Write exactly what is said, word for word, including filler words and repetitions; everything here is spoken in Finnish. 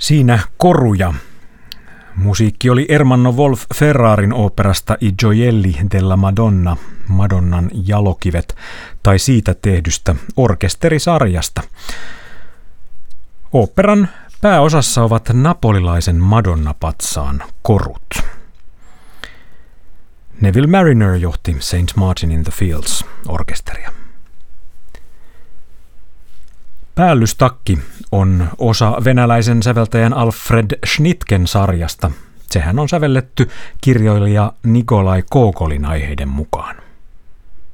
Siinä koruja. Musiikki oli Ermanno Wolf Ferrarin oopperasta I gioielli della Madonna, Madonnan jalokivet, tai siitä tehdystä orkesterisarjasta. Oopperan pääosassa ovat napolilaisen Madonna-patsaan korut. Neville Marriner johti Saint Martin in the Fields-orkesteria. Päällystakki on osa venäläisen säveltäjän Alfred Schnitgen sarjasta. Sehän on sävelletty kirjailija Nikolai Gogolin aiheiden mukaan.